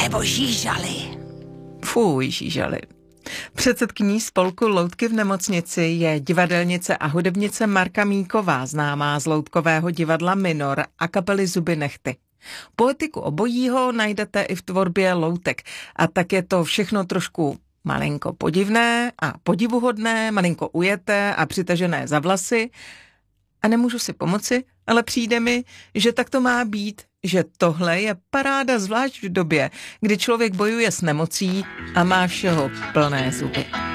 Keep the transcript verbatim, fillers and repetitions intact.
nebo žížaly. Fuj, žížaly. Předsedkyní spolku Loutky v nemocnici je divadelnice a hudebnice Marka Míková, známá z loutkového divadla Minor a kapely Zuby nehty. Poetiku obojího najdete i v tvorbě loutek a tak je to všechno trošku malinko podivné a podivuhodné, malinko ujeté a přitažené za vlasy. A nemůžu si pomoci, ale přijde mi, že tak to má být, že tohle je paráda zvlášť v době, kdy člověk bojuje s nemocí a má všeho plné zuby.